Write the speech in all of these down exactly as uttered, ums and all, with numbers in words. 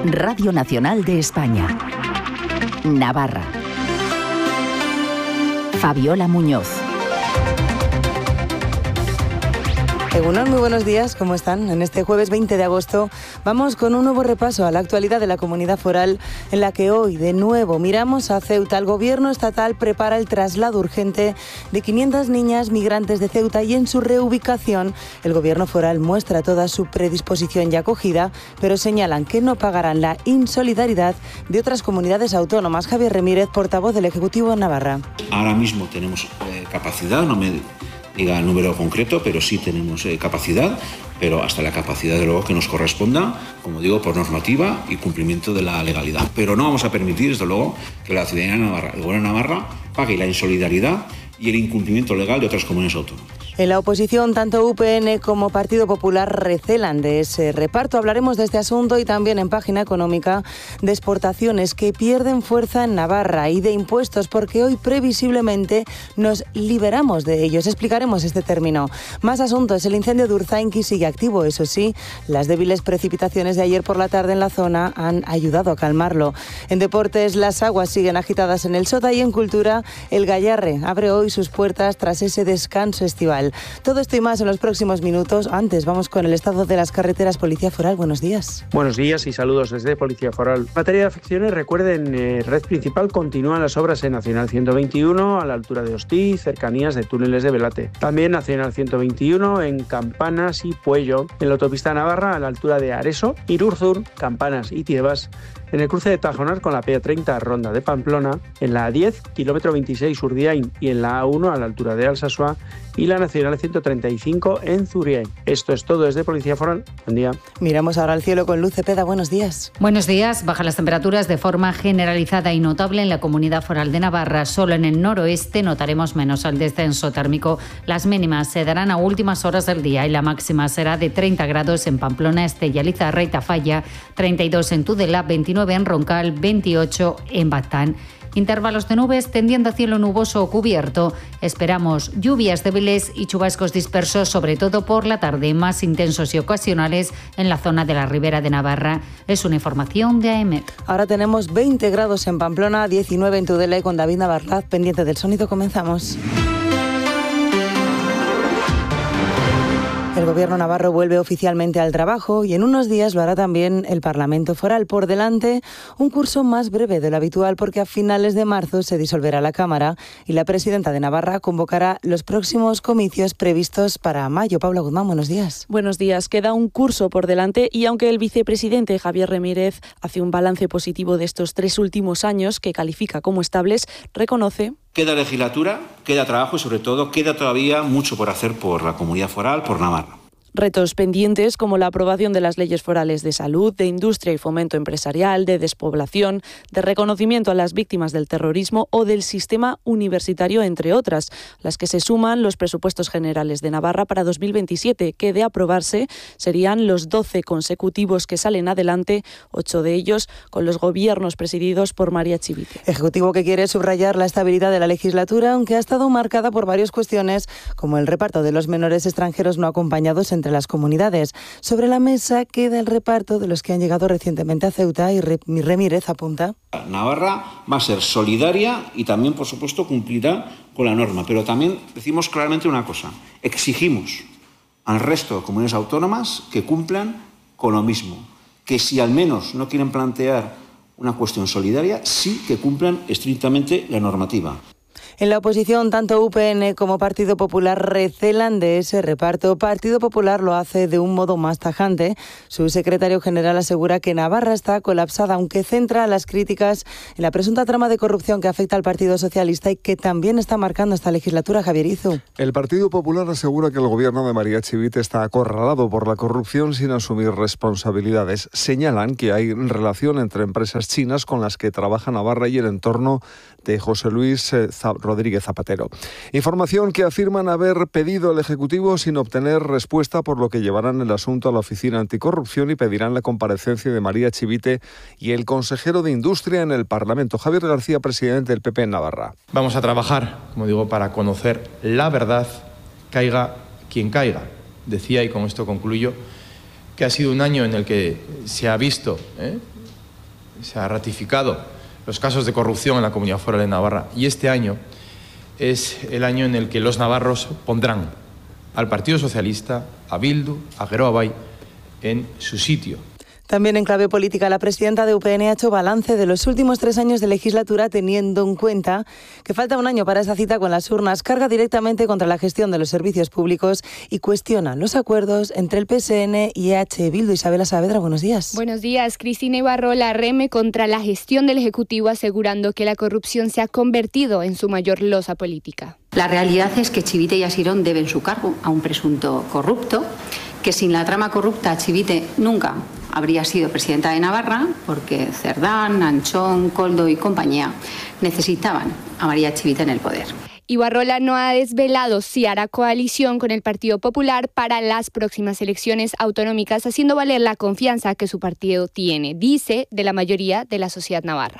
Radio Nacional de España. Navarra. Fabiola Muñoz. Egunon, muy buenos días, ¿cómo están? En este jueves veinte de agosto vamos con un nuevo repaso a la actualidad de la comunidad foral, en la que hoy de nuevo miramos a Ceuta. El gobierno estatal prepara el traslado urgente de quinientas niñas migrantes de Ceuta y en su reubicación el gobierno foral muestra toda su predisposición y acogida, pero señalan que no pagarán la insolidaridad de otras comunidades autónomas. Javier Ramírez, portavoz del Ejecutivo en Navarra. Ahora mismo tenemos eh, capacidad, no me diga el número concreto, pero sí tenemos eh, capacidad, pero hasta la capacidad de luego que nos corresponda, como digo, por normativa y cumplimiento de la legalidad. Pero no vamos a permitir, desde luego, que la ciudadanía de Navarra, el gobierno de Navarra, pague la insolidaridad y el incumplimiento legal de otras comunidades autónomas. En la oposición, tanto U P N como Partido Popular recelan de ese reparto. Hablaremos de este asunto y también en Página Económica de exportaciones que pierden fuerza en Navarra y de impuestos porque hoy previsiblemente nos liberamos de ellos. Explicaremos este término. Más asuntos. El incendio de Urzainqui sigue activo, eso sí. Las débiles precipitaciones de ayer por la tarde en la zona han ayudado a calmarlo. En deportes, las aguas siguen agitadas en el Sota y en cultura, el Gallarre abre hoy sus puertas tras ese descanso estival. Todo esto y más en los próximos minutos. Antes vamos con el estado de las carreteras. Policía Foral, buenos días. Buenos días y saludos desde Policía Foral. En materia de afecciones, recuerden, eh, red principal continúan las obras en Nacional ciento veintiuno a la altura de Ostí, cercanías de túneles de Velate. También Nacional ciento veintiuno en Campanas y Puello, en la autopista Navarra a la altura de Areso, Irurzur, Campanas y Tiebas, en el cruce de Tajonar con la P A treinta Ronda de Pamplona, en la A diez, kilómetro veintiséis Urdiain y en la A uno a la altura de Alsasua y la Nacional ciento treinta y cinco en Zuriain. Esto es todo desde Policía Foral. Buen día. Miramos ahora al cielo con Luz Cepeda. Buenos días. Buenos días. Bajan las temperaturas de forma generalizada y notable en la Comunidad Foral de Navarra. Solo en el noroeste notaremos menos al descenso térmico. Las mínimas se darán a últimas horas del día y la máxima será de treinta grados en Pamplona, Estella, Lizarra y Tafalla, treinta y dos en Tudela, veintinueve en Roncal, veintiocho en Batán. Intervalos de nubes tendiendo a cielo nuboso o cubierto. Esperamos lluvias débiles y chubascos dispersos, sobre todo por la tarde, más intensos y ocasionales en la zona de la Ribera de Navarra. Es una información de A E M E T. Ahora tenemos veinte grados en Pamplona, diecinueve en Tudela y con David Navarraz pendiente del sonido. Comenzamos. El Gobierno navarro vuelve oficialmente al trabajo y en unos días lo hará también el Parlamento Foral. Por delante, un curso más breve de lo habitual porque a finales de marzo se disolverá la Cámara y la presidenta de Navarra convocará los próximos comicios previstos para mayo. Paula Guzmán, buenos días. Buenos días. Queda un curso por delante y aunque el vicepresidente Javier Ramírez hace un balance positivo de estos tres últimos años que califica como estables, reconoce: queda legislatura, queda trabajo y sobre todo queda todavía mucho por hacer por la comunidad foral, por Navarra. Retos pendientes como la aprobación de las leyes forales de salud, de industria y fomento empresarial, de despoblación, de reconocimiento a las víctimas del terrorismo o del sistema universitario, entre otras, las que se suman los presupuestos generales de Navarra para dos mil veintisiete, que de aprobarse serían los doce consecutivos que salen adelante, ocho de ellos con los gobiernos presididos por María Chivite. Ejecutivo que quiere subrayar la estabilidad de la legislatura, aunque ha estado marcada por varias cuestiones, como el reparto de los menores extranjeros no acompañados en entre las comunidades. Sobre la mesa queda el reparto de los que han llegado recientemente a Ceuta y Ramírez apunta: Navarra va a ser solidaria y también, por supuesto, cumplirá con la norma. Pero también decimos claramente una cosa: exigimos al resto de comunidades autónomas que cumplan con lo mismo. Que si al menos no quieren plantear una cuestión solidaria, sí que cumplan estrictamente la normativa. En la oposición, tanto U P N como Partido Popular recelan de ese reparto. Partido Popular lo hace de un modo más tajante. Su secretario general asegura que Navarra está colapsada, aunque centra las críticas en la presunta trama de corrupción que afecta al Partido Socialista y que también está marcando esta legislatura. Javier Izu. El Partido Popular asegura que el gobierno de María Chivite está acorralado por la corrupción sin asumir responsabilidades. Señalan que hay relación entre empresas chinas con las que trabaja Navarra y el entorno de José Luis eh, Rodríguez Zapatero. Información que afirman haber pedido el Ejecutivo sin obtener respuesta, por lo que llevarán el asunto a la Oficina Anticorrupción y pedirán la comparecencia de María Chivite y el consejero de Industria en el Parlamento. Javier García, presidente del P P en Navarra. Vamos a trabajar, como digo, para conocer la verdad, caiga quien caiga. Decía, y con esto concluyo, que ha sido un año en el que se ha visto ¿eh? se ha ratificado los casos de corrupción en la Comunidad Foral de Navarra y este año es el año en el que los navarros pondrán al Partido Socialista, a Bildu, a Geroa Bai en su sitio. También en clave política, la presidenta de U P N ha hecho balance de los últimos tres años de legislatura, teniendo en cuenta que falta un año para esa cita con las urnas, carga directamente contra la gestión de los servicios públicos y cuestiona los acuerdos entre el P S N y E H Bildu. Isabela Saavedra, buenos días. Buenos días. Cristina Ibarrola reme contra la gestión del Ejecutivo, asegurando que la corrupción se ha convertido en su mayor losa política. La realidad es que Chivite y Asirón deben su cargo a un presunto corrupto, que sin la trama corrupta Chivite nunca habría sido presidenta de Navarra, porque Cerdán, Anchón, Koldo y compañía necesitaban a María Chivite en el poder. Ibarrola no ha desvelado si hará coalición con el Partido Popular para las próximas elecciones autonómicas, haciendo valer la confianza que su partido tiene, dice, de la mayoría de la sociedad navarra.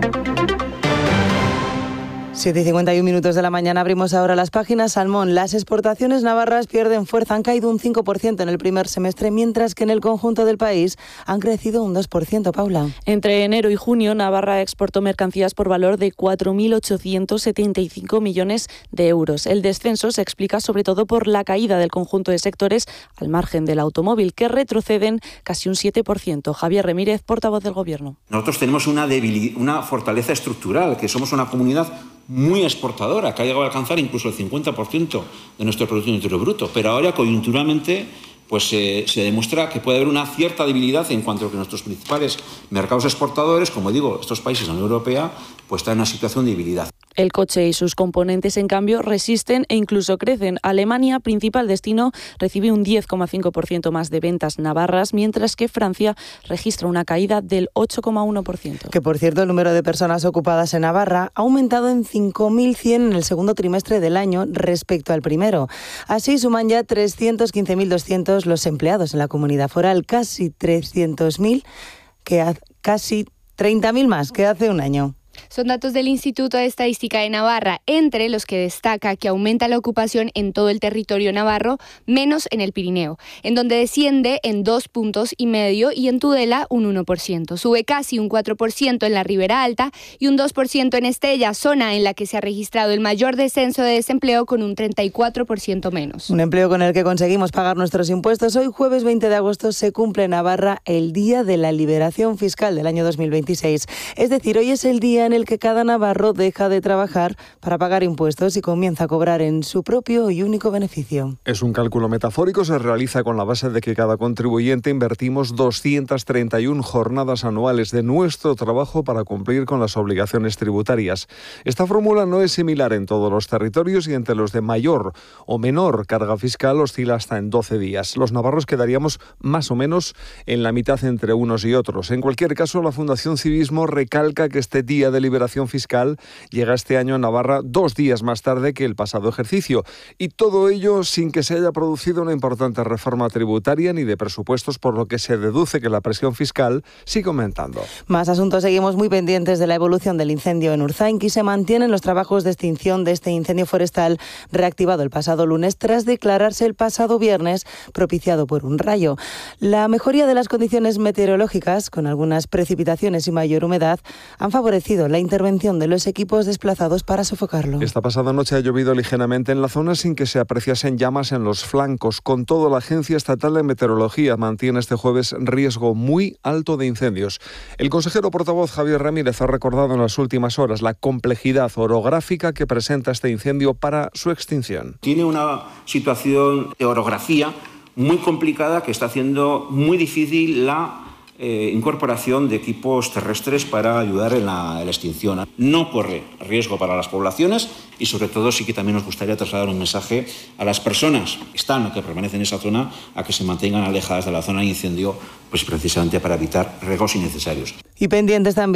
siete y cincuenta y un minutos de la mañana, abrimos ahora las páginas. Salmón, las exportaciones navarras pierden fuerza, han caído un cinco por ciento en el primer semestre, mientras que en el conjunto del país han crecido un dos por ciento, Paula. Entre enero y junio, Navarra exportó mercancías por valor de cuatro mil ochocientos setenta y cinco millones de euros. El descenso se explica sobre todo por la caída del conjunto de sectores al margen del automóvil, que retroceden casi un siete por ciento. Javier Remírez, portavoz del Gobierno. Nosotros tenemos una, debilidad, una fortaleza estructural, que somos una comunidad muy exportadora, que ha llegado a alcanzar incluso el cincuenta por ciento de nuestro Producto Interior Bruto. Pero ahora, coyunturalmente, pues eh, se demuestra que puede haber una cierta debilidad en cuanto a que nuestros principales mercados exportadores, como digo, estos países de la Unión Europea, pues están en una situación de debilidad. El coche y sus componentes, en cambio, resisten e incluso crecen. Alemania, principal destino, recibe un diez coma cinco por ciento más de ventas navarras, mientras que Francia registra una caída del ocho coma uno por ciento. Que, por cierto, el número de personas ocupadas en Navarra ha aumentado en cinco mil cien en el segundo trimestre del año respecto al primero. Así suman ya trescientos quince mil doscientos los empleados en la comunidad foral, casi trescientos mil, que ha, casi treinta mil más que hace un año. Son datos del Instituto de Estadística de Navarra, entre los que destaca que aumenta la ocupación en todo el territorio navarro, menos en el Pirineo, en donde desciende en dos puntos y medio y en Tudela un uno por ciento. Sube casi un cuatro por ciento en la Ribera Alta y un dos por ciento en Estella, zona en la que se ha registrado el mayor descenso de desempleo, con un treinta y cuatro por ciento menos. Un empleo con el que conseguimos pagar nuestros impuestos. Hoy, jueves veinte de agosto, se cumple en Navarra el Día de la Liberación Fiscal del año dos mil veintiséis. Es decir, hoy es el día en el que cada navarro deja de trabajar para pagar impuestos y comienza a cobrar en su propio y único beneficio. Es un cálculo metafórico, se realiza con la base de que cada contribuyente invertimos doscientas treinta y una jornadas anuales de nuestro trabajo para cumplir con las obligaciones tributarias. Esta fórmula no es similar en todos los territorios y entre los de mayor o menor carga fiscal oscila hasta en doce días. Los navarros quedaríamos más o menos en la mitad entre unos y otros. En cualquier caso, la Fundación Civismo recalca que este día de liberación fiscal llega este año a Navarra dos días más tarde que el pasado ejercicio, y todo ello sin que se haya producido una importante reforma tributaria ni de presupuestos, por lo que se deduce que la presión fiscal sigue aumentando. Más asuntos. Seguimos muy pendientes de la evolución del incendio en Urzainqui. Se mantienen los trabajos de extinción de este incendio forestal reactivado el pasado lunes tras declararse el pasado viernes propiciado por un rayo. La mejoría de las condiciones meteorológicas, con algunas precipitaciones y mayor humedad, han favorecido la intervención de los equipos desplazados para sofocarlo. Esta pasada noche ha llovido ligeramente en la zona sin que se apreciasen llamas en los flancos. Con todo, la Agencia Estatal de Meteorología mantiene este jueves riesgo muy alto de incendios. El consejero portavoz Javier Ramírez ha recordado en las últimas horas la complejidad orográfica que presenta este incendio para su extinción. Tiene una situación de orografía muy complicada que está haciendo muy difícil la Eh, incorporación de equipos terrestres para ayudar en la, en la extinción. No corre riesgo para las poblaciones y, sobre todo, sí que también nos gustaría trasladar un mensaje a las personas que están o que permanecen en esa zona a que se mantengan alejadas de la zona de incendio, pues precisamente para evitar riesgos innecesarios. Y pendientes también